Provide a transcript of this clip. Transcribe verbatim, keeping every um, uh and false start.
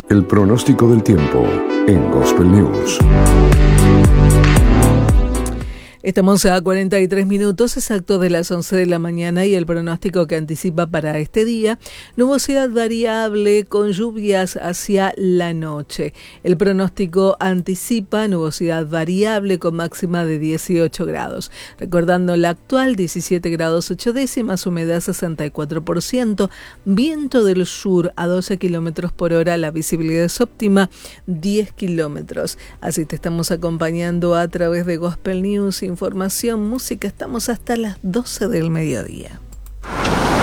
El pronóstico del tiempo en Gospel News. Estamos a cuarenta y tres minutos exactos de las once de la mañana y el pronóstico que anticipa para este día: nubosidad variable con lluvias hacia la noche. El pronóstico anticipa nubosidad variable con máxima de dieciocho grados. Recordando la actual, diecisiete grados ocho décimas, humedad sesenta y cuatro por ciento, viento del sur a doce kilómetros por hora, la visibilidad es óptima, diez kilómetros. Así te estamos acompañando a través de Gospel News. Información, música, estamos hasta las doce del mediodía.